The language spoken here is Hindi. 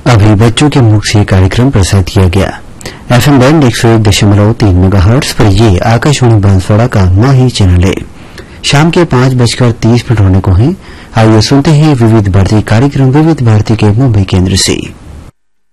अभी बच्चों के मुख से कार्यक्रम प्रसारित किया गया। FM बैंड 101.3 मेगाहर्ट्ज पर ये आकाशवाणी बांसवाड़ा का माही चैनल है। शाम के 5:30 होने को हैं। आइए सुनते हैं विविध भारती कार्यक्रम विविध भारती के मुंबई केंद्र से।